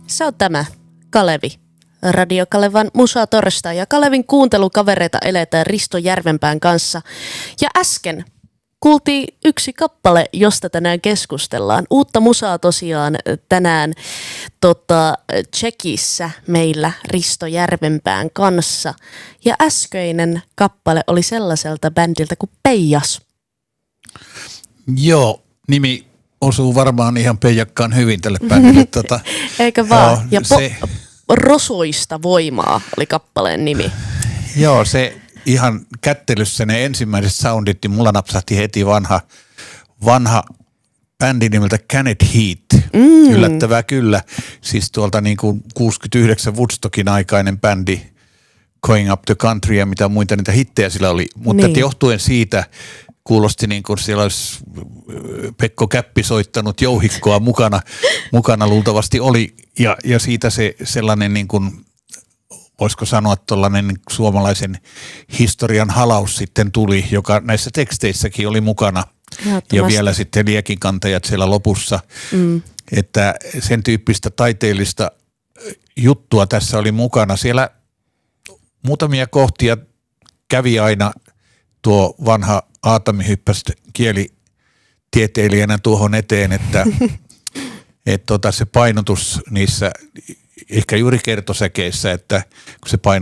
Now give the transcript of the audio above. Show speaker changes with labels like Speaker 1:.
Speaker 1: Se on tämä, Kalevi. Radio Kalevan Musa Torstai ja Kalevin kuuntelukavereita eletään Risto Järvenpään kanssa. Ja äsken kuultiin yksi kappale, josta tänään keskustellaan. Uutta musaa tosiaan tänään Tsekissä meillä Risto Järvenpään kanssa. Ja äskeinen kappale oli sellaiselta bändiltä kuin Peijas.
Speaker 2: Joo, nimi osuu varmaan ihan peijakkaan hyvin tälle bändille.
Speaker 1: Eikö vaan? Ja Rosoista voimaa oli kappaleen nimi.
Speaker 2: Joo, se ihan kättelyssä ne ensimmäiset soundit, niin mulla napsahti heti vanha bändi nimeltä Canet Heat. Yllättävää kyllä. Siis tuolta niin kuin 69 Woodstockin aikainen bändi Going Up the Country ja mitä muita niitä hittejä sillä oli. Mutta niin. Johtuen siitä kuulosti niin kuin siellä olisi Pekko Käppi soittanut jouhikkoa mukana luultavasti oli. Ja siitä se sellainen niin kuin, voisiko sanoa tuollainen suomalaisen historian halaus sitten tuli, joka näissä teksteissäkin oli mukana. Ja vielä sitten liekinkantajat siellä lopussa. Että sen tyyppistä taiteellista juttua tässä oli mukana. Siellä muutamia kohtia kävi aina tuo vanha Aatami hyppäsi kielitieteilijänä tuohon eteen, että se painotus niissä ehkä juuri kertosäkeissä, että kun se